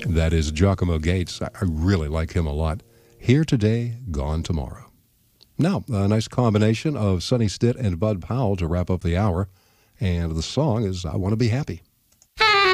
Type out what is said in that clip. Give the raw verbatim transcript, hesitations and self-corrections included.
That is Giacomo Gates. I I really like him a lot. Here Today, Gone Tomorrow. Now, a nice combination of Sonny Stitt and Bud Powell to wrap up the hour. And the song is I Want to Be Happy.